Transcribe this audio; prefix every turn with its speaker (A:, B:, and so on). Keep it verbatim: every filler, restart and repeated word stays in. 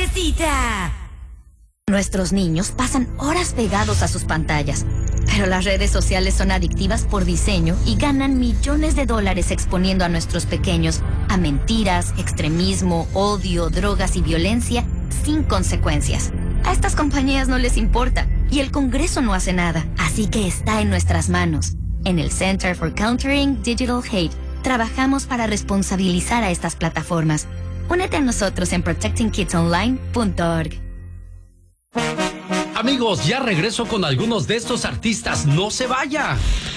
A: suavecita. Nuestros niños pasan horas pegados a sus pantallas, pero las redes sociales son adictivas por diseño y ganan millones de dólares exponiendo a nuestros pequeños a mentiras, extremismo, odio, drogas y violencia sin consecuencias. A estas compañías no les importa y el Congreso no hace nada, así que está en nuestras manos. En el Center for Countering Digital Hate, trabajamos para responsabilizar a estas plataformas. Únete a nosotros en protecting kids online punto org.
B: Amigos, ya regreso con algunos de estos artistas. ¡No se vaya!